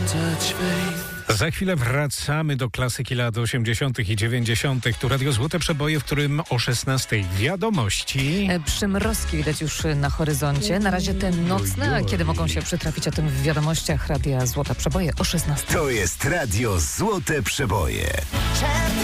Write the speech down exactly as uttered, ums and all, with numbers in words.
Za chwilę wracamy do klasyki lat osiemdziesiątych i dziewięćdziesiątych. Tu Radio Złote Przeboje, w którym o szesnastej wiadomości. Przymrozki widać już na horyzoncie. Na razie te nocne, a kiedy mogą się przytrafić, o tym w wiadomościach Radia Złote Przeboje o szesnastej. To jest Radio Złote Przeboje.